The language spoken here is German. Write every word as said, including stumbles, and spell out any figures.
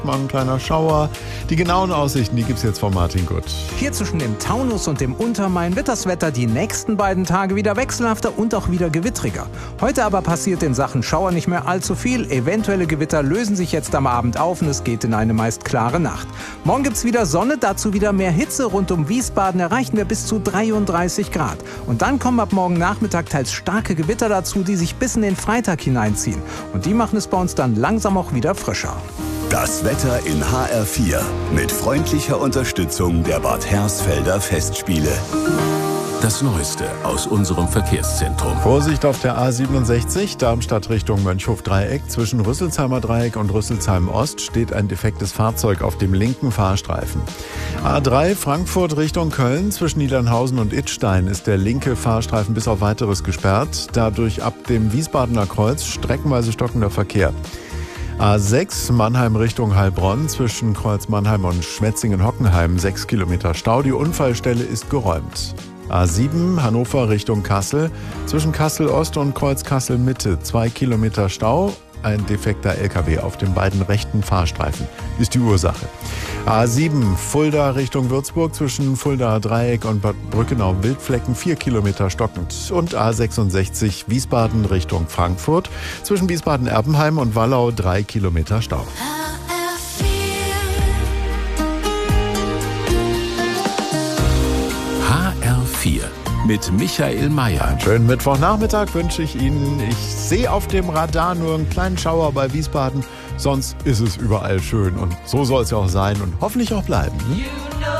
mal ein kleiner Schauer. Die genauen Aussichten, die gibt's jetzt von Martin Gutt. Hier zwischen dem Taunus und dem Untermain wird das Wetter die nächsten beiden Tage wieder wechselhafter und auch wieder gewittriger. Heute aber passiert in Sachen Schauer nicht mehr allzu viel. Eventuelle Gewitter lösen sich jetzt am Abend auf und es geht in eine meist klare Nacht. Morgen gibt's wieder Sonne, dazu wieder mehr Hitze. Rund um Wiesbaden erreichen wir bis zu dreiunddreißig Grad. Und dann kommen ab morgen Nachmittag teils starke Gewitter dazu, die sich bis in den Freitag hineinziehen. Und die machen es bei uns dann langsam auch wieder frischer. Das Wetter in H R vier mit freundlicher Unterstützung der Bad Hersfelder Festspiele. Das Neueste aus unserem Verkehrszentrum. Vorsicht auf der A siebenundsechzig, Darmstadt Richtung Mönchhof-Dreieck. Zwischen Rüsselsheimer Dreieck und Rüsselsheim Ost steht ein defektes Fahrzeug auf dem linken Fahrstreifen. A drei Frankfurt Richtung Köln. Zwischen Niedernhausen und Idstein ist der linke Fahrstreifen bis auf Weiteres gesperrt. Dadurch ab dem Wiesbadener Kreuz streckenweise stockender Verkehr. A sechs Mannheim Richtung Heilbronn, zwischen Kreuz Mannheim und Schwetzingen-Hockenheim sechs Kilometer Stau. Die Unfallstelle ist geräumt. A sieben Hannover Richtung Kassel, zwischen Kassel Ost und Kreuz Kassel Mitte zwei Kilometer Stau. Ein defekter L K W auf den beiden rechten Fahrstreifen ist die Ursache. A sieben Fulda Richtung Würzburg, zwischen Fulda Dreieck und Bad Brückenau Wildflecken vier Kilometer stockend. Und A sechsundsechzig Wiesbaden Richtung Frankfurt, zwischen Wiesbaden-Erbenheim und Wallau drei Kilometer Stau. H R vier mit Michael Mayer. Einen schönen Mittwochnachmittag wünsche ich Ihnen. Ich sehe auf dem Radar nur einen kleinen Schauer bei Wiesbaden. Sonst ist es überall schön und so soll es ja auch sein und hoffentlich auch bleiben. Ne?